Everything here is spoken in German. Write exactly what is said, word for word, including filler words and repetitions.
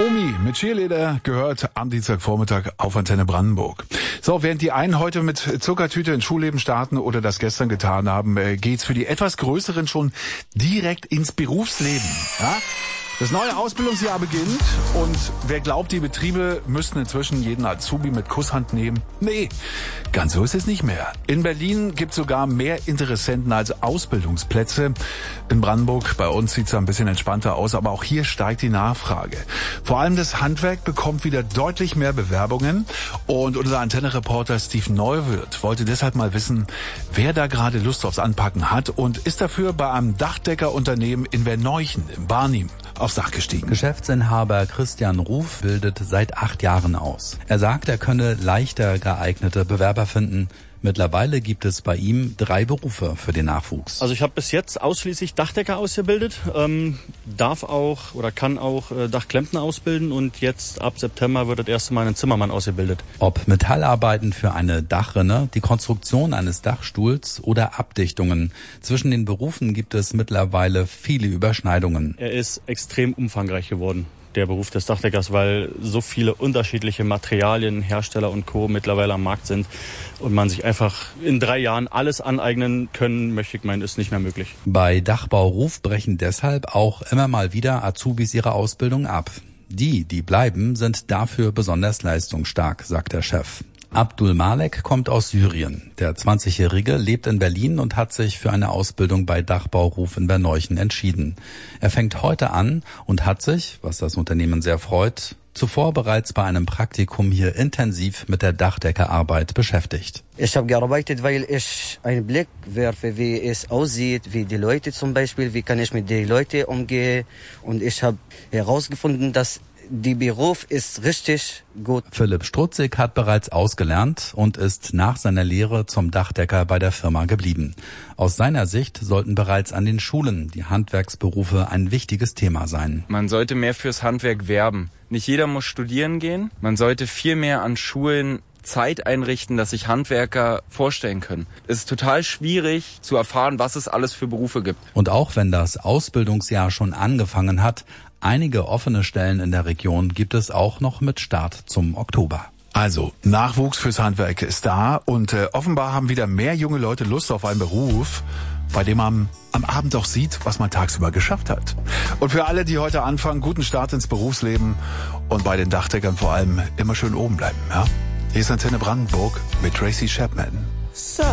Omi mit Cheerleader gehört am Dienstagvormittag auf Antenne Brandenburg. So, während die einen heute mit Zuckertüte ins Schulleben starten oder das gestern getan haben, geht's für die etwas Größeren schon direkt ins Berufsleben. Ja? Das neue Ausbildungsjahr beginnt und wer glaubt, die Betriebe müssten inzwischen jeden Azubi mit Kusshand nehmen? Nee, ganz so ist es nicht mehr. In Berlin gibt es sogar mehr Interessenten als Ausbildungsplätze. In Brandenburg, bei uns sieht es ein bisschen entspannter aus, aber auch hier steigt die Nachfrage. Vor allem das Handwerk bekommt wieder deutlich mehr Bewerbungen und unser Antenne-Reporter Steve Neuwirth wollte deshalb mal wissen, wer da gerade Lust aufs Anpacken hat und ist dafür bei einem Dachdeckerunternehmen in Werneuchen im Barnim aufs Dach gestiegen. Geschäftsinhaber Christian Ruf bildet seit acht Jahren aus. Er sagt, er könne leichter geeignete Bewerber finden. Mittlerweile gibt es bei ihm drei Berufe für den Nachwuchs. Also ich habe bis jetzt ausschließlich Dachdecker ausgebildet, ähm, darf auch oder kann auch äh, Dachklempner ausbilden und jetzt ab September wird das erste Mal ein Zimmermann ausgebildet. Ob Metallarbeiten für eine Dachrinne, die Konstruktion eines Dachstuhls oder Abdichtungen. Zwischen den Berufen gibt es mittlerweile viele Überschneidungen. Er ist extrem umfangreich geworden, der Beruf des Dachdeckers, weil so viele unterschiedliche Materialien, Hersteller und Co. mittlerweile am Markt sind und man sich einfach in drei Jahren alles aneignen können, möchte ich meinen, ist nicht mehr möglich. Bei Dachbau Ruf brechen deshalb auch immer mal wieder Azubis ihre Ausbildung ab. Die, die bleiben, sind dafür besonders leistungsstark, sagt der Chef. Abdul Malek kommt aus Syrien. Der zwanzigjährige lebt in Berlin und hat sich für eine Ausbildung bei Dachbau Ruf in Werneuchen entschieden. Er fängt heute an und hat sich, was das Unternehmen sehr freut, zuvor bereits bei einem Praktikum hier intensiv mit der Dachdeckerarbeit beschäftigt. Ich habe gearbeitet, weil ich einen Blick werfe, wie es aussieht, wie die Leute zum Beispiel, wie kann ich mit den Leuten umgehen. Und ich habe herausgefunden, dass der Beruf ist richtig gut. Philipp Strutzig hat bereits ausgelernt und ist nach seiner Lehre zum Dachdecker bei der Firma geblieben. Aus seiner Sicht sollten bereits an den Schulen die Handwerksberufe ein wichtiges Thema sein. Man sollte mehr fürs Handwerk werben. Nicht jeder muss studieren gehen. Man sollte viel mehr an Schulen Zeit einrichten, dass sich Handwerker vorstellen können. Es ist total schwierig zu erfahren, was es alles für Berufe gibt. Und auch wenn das Ausbildungsjahr schon angefangen hat, einige offene Stellen in der Region gibt es auch noch mit Start zum Oktober. Also, Nachwuchs fürs Handwerk ist da und äh, offenbar haben wieder mehr junge Leute Lust auf einen Beruf, bei dem man am Abend auch sieht, was man tagsüber geschafft hat. Und für alle, die heute anfangen, guten Start ins Berufsleben und bei den Dachdeckern vor allem immer schön oben bleiben. Ja? Hier ist Antenne Brandenburg mit Tracy Chapman. So